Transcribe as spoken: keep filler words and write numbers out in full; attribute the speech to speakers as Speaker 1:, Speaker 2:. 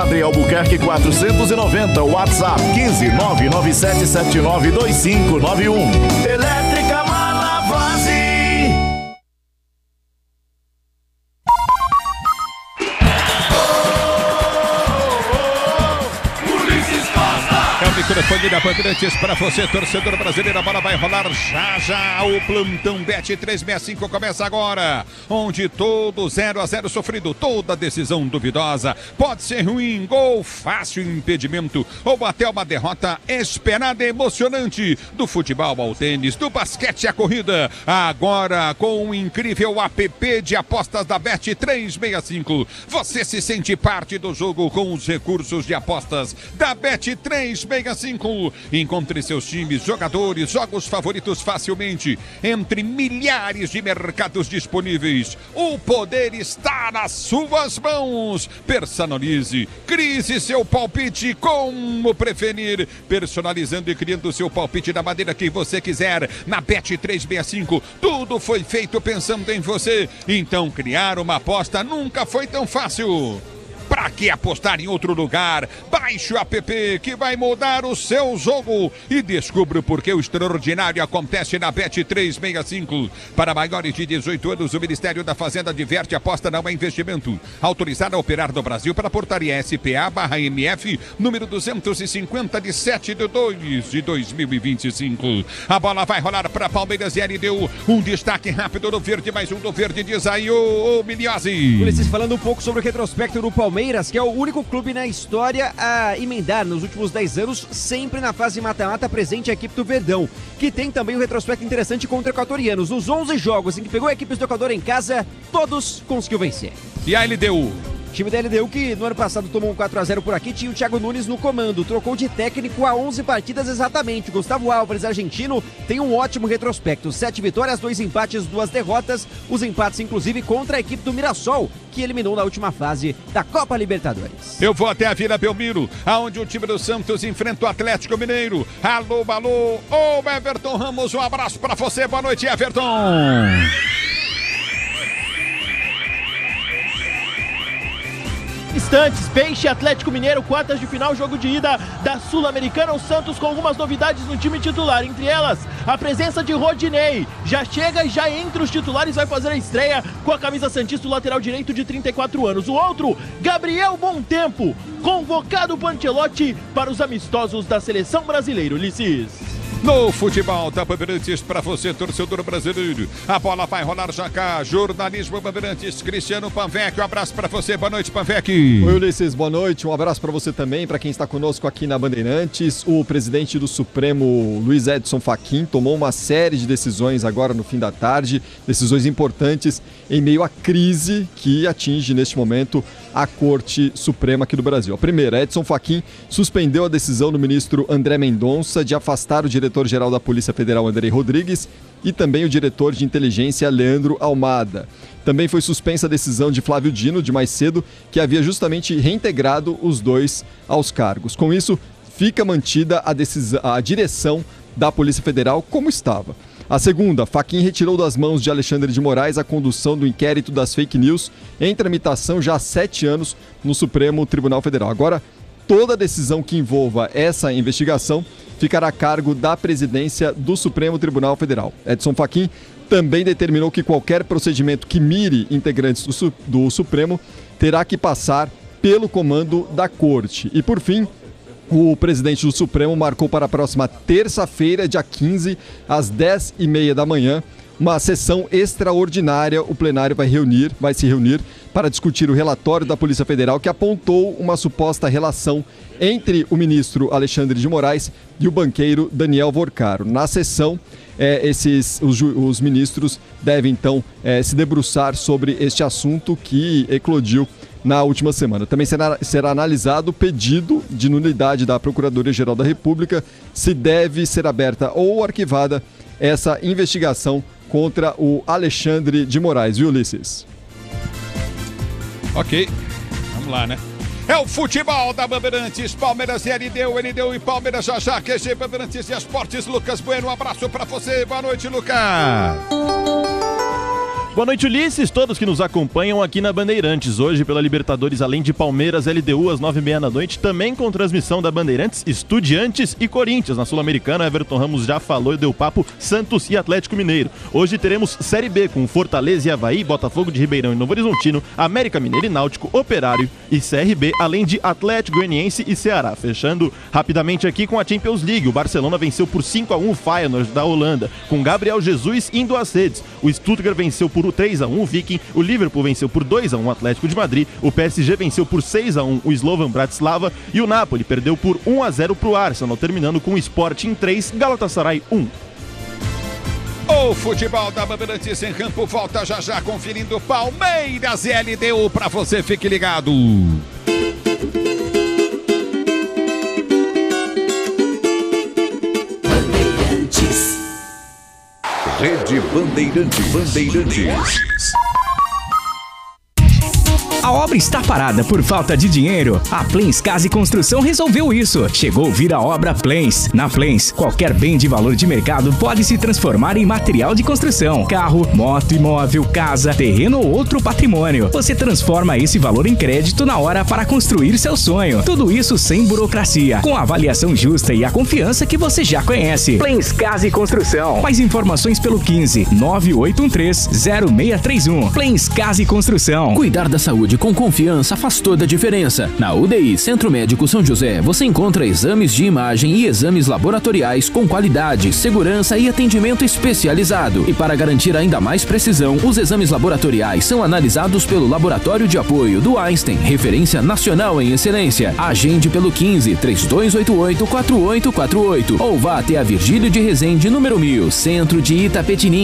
Speaker 1: Padre Albuquerque quatrocentos e noventa, WhatsApp quinze nove nove sete sete nove dois cinco nove um. Elétrica Malavase.
Speaker 2: Microfone da Bandeirantes para você, torcedor brasileiro. A bola vai rolar já já. O plantão Bet trezentos e sessenta e cinco começa agora, onde todo zero a zero sofrido, toda decisão duvidosa pode ser ruim, gol fácil, impedimento ou até uma derrota esperada e emocionante. Do futebol ao tênis, do basquete à corrida, agora com o incrível app de apostas da Bet trezentos e sessenta e cinco. Você se sente parte do jogo com os recursos de apostas da Bet trezentos e sessenta e cinco. Encontre seus times, jogadores, jogos favoritos facilmente entre milhares de mercados disponíveis. O poder está nas suas mãos. Personalize, crie seu palpite como preferir, personalizando e criando seu palpite da maneira que você quiser. Na Bet trezentos e sessenta e cinco, tudo foi feito pensando em você. Então criar uma aposta nunca foi tão fácil. Para que apostar em outro lugar? Baixe o app que vai mudar o seu jogo e descubra por que o extraordinário acontece na Bet trezentos e sessenta e cinco. Para maiores de dezoito anos, o Ministério da Fazenda adverte: aposta não é investimento. Autorizado a operar no Brasil pela portaria S P A barra M F, número duzentos e cinquenta, de sete de dois de dois mil e vinte e cinco. A bola vai rolar para Palmeiras e L D U. Um destaque rápido do verde, mais um do verde, diz aí o, o Miliozzi.
Speaker 3: Ulisses, falando um pouco sobre o retrospecto do Palmeiras. Palmeiras, que é o único clube na história a emendar nos últimos dez anos, sempre na fase mata-mata, presente a equipe do Verdão, que tem também um retrospecto interessante contra equatorianos. Nos onze jogos em que pegou a equipe do Equador em casa, todos conseguiu vencer.
Speaker 2: E a L D U?
Speaker 3: O time da L D U, que no ano passado tomou um quatro a zero por aqui, tinha o Thiago Nunes no comando, trocou de técnico há onze partidas exatamente. Gustavo Álvares, argentino, tem um ótimo retrospecto, sete vitórias, dois empates, duas derrotas, os empates inclusive contra a equipe do Mirassol, que eliminou na última fase da Copa Libertadores.
Speaker 2: Eu vou até a Vila Belmiro, aonde o time do Santos enfrenta o Atlético Mineiro. Alô, alô, ô Everton Ramos, um abraço pra você, boa noite, Everton.
Speaker 4: Instantes, Peixe, Atlético Mineiro, quartas de final, jogo de ida da Sul-Americana. O Santos com algumas novidades no time titular, entre elas a presença de Rodinei, já chega e já entre os titulares, vai fazer a estreia com a camisa santista, o lateral direito de trinta e quatro anos. O outro, Gabriel Bontempo, convocado por Ancelotti para os amistosos da seleção brasileira. Ulisses.
Speaker 2: No futebol da Bandeirantes, para você, torcedor brasileiro, a bola vai rolar já cá. Jornalismo Bandeirantes, Cristiano Panvec, um abraço para você, boa noite, Panvec.
Speaker 5: Oi, Ulisses, boa noite, um abraço para você também, para quem está conosco aqui na Bandeirantes. O presidente do Supremo, Luiz Edson Fachin, tomou uma série de decisões agora no fim da tarde, decisões importantes em meio à crise que atinge neste momento a Corte Suprema aqui do Brasil. A primeira, Edson Fachin suspendeu a decisão do ministro André Mendonça de afastar o diretor-geral da Polícia Federal, Andrei Rodrigues, e também o diretor de inteligência, Leandro Almada. Também foi suspensa a decisão de Flávio Dino, de mais cedo, que havia justamente reintegrado os dois aos cargos. Com isso, fica mantida a, decisão, a direção da Polícia Federal como estava. A segunda, Fachin retirou das mãos de Alexandre de Moraes a condução do inquérito das fake news em tramitação já há sete anos no Supremo Tribunal Federal. Agora, toda decisão que envolva essa investigação ficará a cargo da presidência do Supremo Tribunal Federal. Edson Fachin também determinou que qualquer procedimento que mire integrantes do, Su- do Supremo terá que passar pelo comando da Corte. E, por fim, o presidente do Supremo marcou para a próxima terça-feira, dia quinze, às dez e meia da manhã, uma sessão extraordinária. O plenário vai reunir, vai se reunir para discutir o relatório da Polícia Federal que apontou uma suposta relação entre o ministro Alexandre de Moraes e o banqueiro Daniel Vorcaro. Na sessão, é, esses, os, os ministros devem então é, se debruçar sobre este assunto que eclodiu na última semana. Também será, será analisado o pedido de nulidade da Procuradoria-Geral da República, se deve ser aberta ou arquivada essa investigação contra o Alexandre de Moraes, viu, Ulisses?
Speaker 2: Ok, vamos lá, né? É o futebol da Bandeirantes, Palmeiras e L D U, L D U e Palmeiras já já, Q G Bandeirantes e Esportes, Lucas Bueno, um abraço pra você, boa noite, Lucas.
Speaker 4: Boa noite, Ulisses, todos que nos acompanham aqui na Bandeirantes. Hoje, pela Libertadores, além de Palmeiras, L D U, às nove e meia da noite, também com transmissão da Bandeirantes, Estudiantes e Corinthians. Na Sul-Americana, Everton Ramos já falou e deu papo, Santos e Atlético Mineiro. Hoje teremos Série B com Fortaleza e Avaí, Botafogo de Ribeirão e Novo Horizontino, América Mineiro e Náutico, Operário e C R B, além de Atlético Goianiense e Ceará. Fechando rapidamente aqui com a Champions League. O Barcelona venceu por cinco a um o Feyenoord da Holanda, com Gabriel Jesus indo às redes. O Stuttgart venceu por três a um o Viking, o Liverpool venceu por dois a um o Atlético de Madrid, o P S G venceu por seis a um o Slovan Bratislava e o Napoli perdeu por um a zero para o Arsenal, terminando com o Sporting três, Galatasaray um.
Speaker 2: O futebol da Bandeirantes em campo volta já já, conferindo Palmeiras e L D U para você, fique ligado.
Speaker 1: Bandeirantes. Rede Bandeirantes. Bandeirantes.
Speaker 6: A obra está parada por falta de dinheiro? A Plens Casa e Construção resolveu isso. Chegou vir a obra Plens. Na Plens, qualquer bem de valor de mercado pode se transformar em material de construção. Carro, moto, imóvel, casa, terreno ou outro patrimônio. Você transforma esse valor em crédito na hora para construir seu sonho. Tudo isso sem burocracia, com a avaliação justa e a confiança que você já conhece. Plens Casa e Construção. Mais informações pelo quinze, nove oito um três, zero seis três um. Plens Casa e Construção.
Speaker 7: Cuidar da saúde com confiança faz toda a diferença. Na U D I Centro Médico São José, você encontra exames de imagem e exames laboratoriais com qualidade, segurança e atendimento especializado. E para garantir ainda mais precisão, os exames laboratoriais são analisados pelo Laboratório de Apoio do Einstein, referência nacional em excelência. Agende pelo quinze, três dois oito oito, quatro oito quatro oito ou vá até a Virgílio de Resende, número mil, Centro de Itapetininga.